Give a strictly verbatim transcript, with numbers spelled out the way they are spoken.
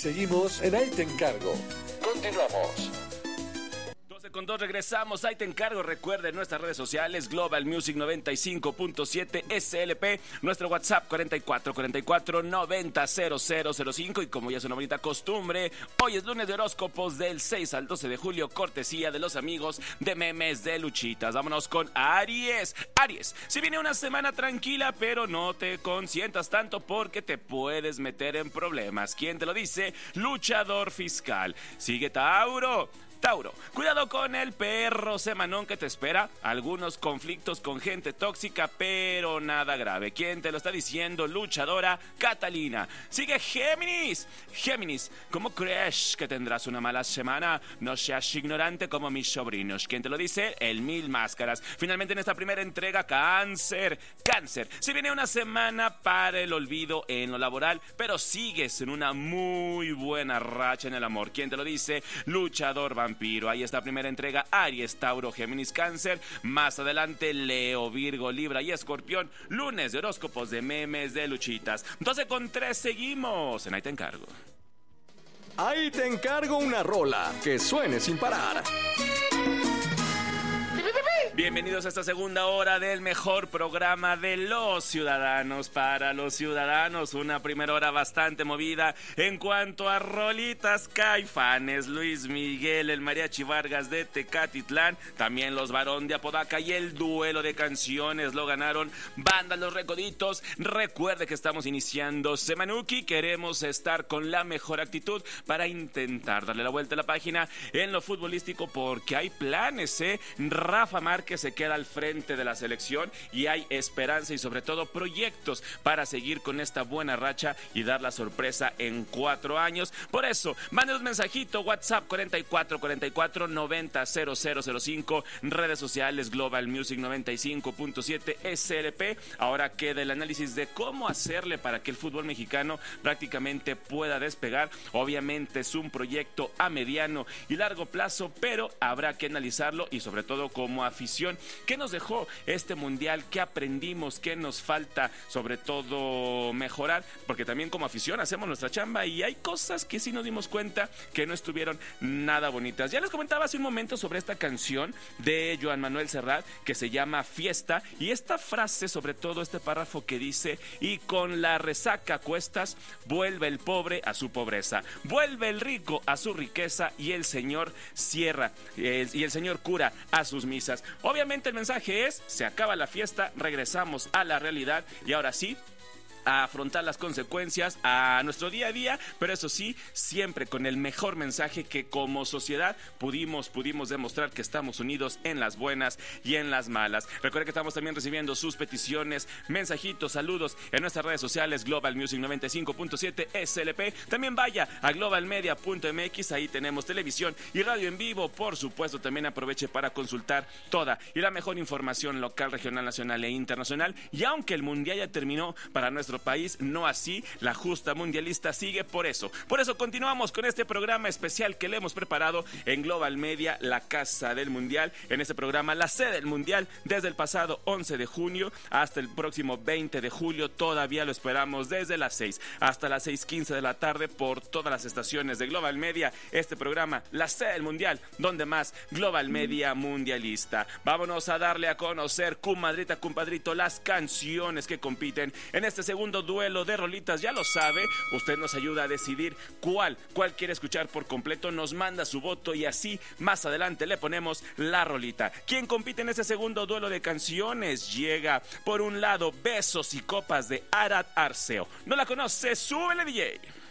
Seguimos en Ahí Te Encargo. Continuamos. Con dos regresamos, ahí te encargo. Recuerden nuestras redes sociales, Global Music noventa y cinco punto siete S L P, nuestro WhatsApp cuarenta y cuatro cuarenta y cuatro noventa cero cero cero cinco. Y como ya es una bonita costumbre, hoy es lunes de horóscopos del seis al doce de julio, cortesía de los amigos de Memes de Luchitas. Vámonos con Aries. Aries, si viene una semana tranquila, pero no te consientas tanto porque te puedes meter en problemas. ¿Quién te lo dice? Luchador fiscal. Sigue Tauro. Tauro, cuidado con el perro semanón que te espera. Algunos conflictos con gente tóxica, pero nada grave. ¿Quién te lo está diciendo? Luchadora Catalina. Sigue Géminis. Géminis, ¿cómo crees que tendrás una mala semana? No seas ignorante como mis sobrinos. ¿Quién te lo dice? El Mil Máscaras. Finalmente en esta primera entrega, Cáncer. Cáncer, si viene una semana para el olvido en lo laboral, pero sigues en una muy buena racha en el amor. ¿Quién te lo dice? Luchador vampiro. Ahí está primera entrega, Aries, Tauro, Géminis, Cáncer. Más adelante, Leo, Virgo, Libra y Escorpión. Lunes de horóscopos de Memes de Luchitas. doce con tres, seguimos en Ahí Te Encargo. Ahí te encargo una rola que suene sin parar. Bienvenidos a esta segunda hora del mejor programa de los ciudadanos para los ciudadanos. Una primera hora bastante movida en cuanto a rolitas. Caifanes, Luis Miguel, el Mariachi Vargas de Tecatitlán, también los Varón de Apodaca y el duelo de canciones lo ganaron Banda Los Recoditos. Recuerde que estamos iniciando Semanuki. Queremos estar con la mejor actitud para intentar darle la vuelta a la página en lo futbolístico porque hay planes, ¿eh? Rafa Márquez que se queda al frente de la selección y hay esperanza y sobre todo proyectos para seguir con esta buena racha y dar la sorpresa en cuatro años. Por eso, manden un mensajito, WhatsApp cuarenta y cuatro cuarenta y cuatro noventa cero cero cero cinco, redes sociales Global Music noventa y cinco punto siete S L P. Ahora queda el análisis de cómo hacerle para que el fútbol mexicano prácticamente pueda despegar. Obviamente es un proyecto a mediano y largo plazo, pero habrá que analizarlo y sobre todo como afición. ¿Qué nos dejó este mundial? ¿Qué aprendimos? ¿Qué nos falta sobre todo mejorar? Porque también como afición hacemos nuestra chamba y hay cosas que sí nos dimos cuenta que no estuvieron nada bonitas. Ya les comentaba hace un momento sobre esta canción de Joan Manuel Serrat que se llama Fiesta, y esta frase, sobre todo este párrafo que dice: y con la resaca a cuestas vuelve el pobre a su pobreza, vuelve el rico a su riqueza y el Señor cierra eh, y el Señor cura a sus misas. Obviamente el mensaje es: se acaba la fiesta, regresamos a la realidad y ahora sí a afrontar las consecuencias a nuestro día a día, pero eso sí, siempre con el mejor mensaje que como sociedad pudimos, pudimos demostrar que estamos unidos en las buenas y en las malas. Recuerden que estamos también recibiendo sus peticiones, mensajitos, saludos en nuestras redes sociales Global Music noventa y cinco punto siete S L P. También vaya a global media punto m x, ahí tenemos televisión y radio en vivo. Por supuesto, también aproveche para consultar toda y la mejor información local, regional, nacional e internacional. Y aunque el mundial ya terminó para nuestro país, no así la justa mundialista sigue. Por eso, por eso continuamos con este programa especial que le hemos preparado en Global Media, la casa del mundial. En este programa, la sede del mundial, desde el pasado once de junio hasta el próximo veinte de julio. Todavía lo esperamos desde las seis hasta las seis quince de la tarde por todas las estaciones de Global Media. Este programa, la sede del mundial, donde más Global Media mundialista. Vámonos a darle a conocer, comadrita, compadrito, las canciones que compiten en este segundo duelo de rolitas. Ya lo sabe, usted nos ayuda a decidir cuál, cuál quiere escuchar por completo, nos manda su voto y así más adelante le ponemos la rolita. ¿Quién compite en este segundo duelo de canciones? Llega por un lado Besos y Copas de Arad Arceo. ¿No la conoce? ¡Súbele, D J!